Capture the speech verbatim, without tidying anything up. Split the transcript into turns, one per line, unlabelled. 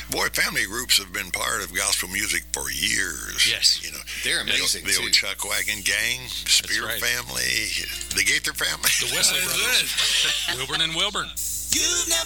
Boy, family groups have been part of gospel music for years.
Yes.
You know,
they're amazing,
The, the old
too.
Chuck Wagon Gang, Spear
right.
family, the Gaither family.
The Wesley brothers. Wilburn and Wilburn.
You've never